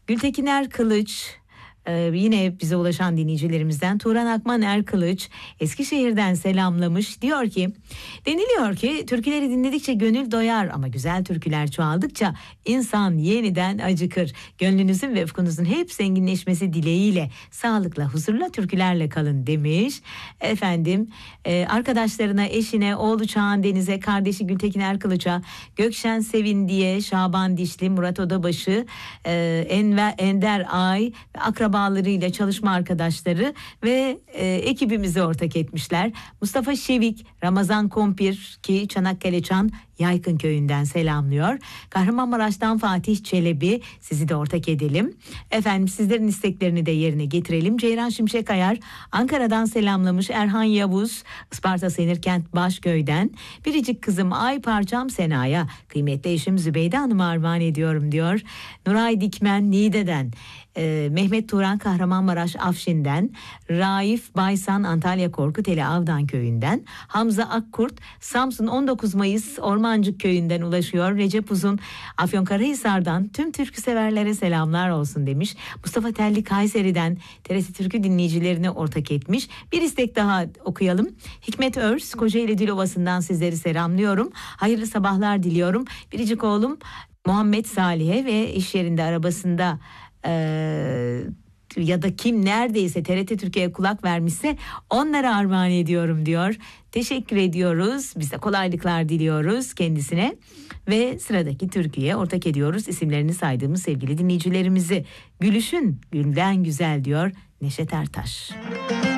Gültekin Erkılıç, yine bize ulaşan dinleyicilerimizden Turan Akman Erkılıç Eskişehir'den selamlamış. Diyor ki, deniliyor ki türküleri dinledikçe gönül doyar ama güzel türküler çoğaldıkça insan yeniden acıkır. Gönlünüzün ve ufkunuzun hep zenginleşmesi dileğiyle sağlıkla, huzurla türkülerle kalın demiş. Efendim, arkadaşlarına, eşine, oğlu Çağan Deniz'e, kardeşi Gültekin Erkılıç'a, Gökşen Sevin diye, Şaban Dişli, Murat Odabaşı, Ender Ay ve akrabalarıyla, çalışma arkadaşları ve ekibimizi ortak etmişler. Mustafa Şevik, Ramazan Kompir ki Çanakkale Çan Yaykın köyünden selamlıyor. Kahramanmaraş'tan Fatih Çelebi, sizi de ortak edelim. Efendim, sizlerin isteklerini de yerine getirelim. Ceyran Şimşek Ayar Ankara'dan selamlamış. Erhan Yavuz Isparta Senirkent Başköy'den, biricik kızım ay parçam Sena'ya, kıymetli eşim Zübeyde Hanım'a armağan ediyorum diyor. Nuray Dikmen Niğde'den, Mehmet Turan Kahramanmaraş Afşin'den, Raif Baysan Antalya Korkuteli Avdan köyünden, Hamza Akkurt Samsun 19 Mayıs Ormancık köyünden ulaşıyor. Recep Uzun Afyonkarahisar'dan tüm türkü severlere selamlar olsun demiş. Mustafa Telli Kayseri'den TRT Türkü dinleyicilerini ortak etmiş. Bir istek daha okuyalım. Hikmet Örs Kocaeli Dilovası'ndan sizleri selamlıyorum. Hayırlı sabahlar diliyorum. Biricik oğlum Muhammed Salih'e ve iş yerinde arabasında ya da kim neredeyse TRT Türkiye'ye kulak vermişse onlara armağan ediyorum diyor. Teşekkür ediyoruz. Biz de kolaylıklar diliyoruz kendisine. Ve sıradaki türküye ortak ediyoruz isimlerini saydığımız sevgili dinleyicilerimizi. Gülüşün gülden güzel diyor Neşet Ertaş.